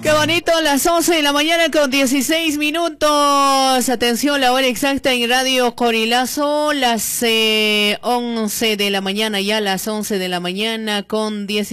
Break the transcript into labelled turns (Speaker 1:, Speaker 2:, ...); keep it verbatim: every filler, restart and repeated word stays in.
Speaker 1: Qué bonito, las once de la mañana con dieciséis minutos. Atención, la hora exacta en Radio Corilazo, las eh, once de la mañana, ya las once de la mañana con dieciséis.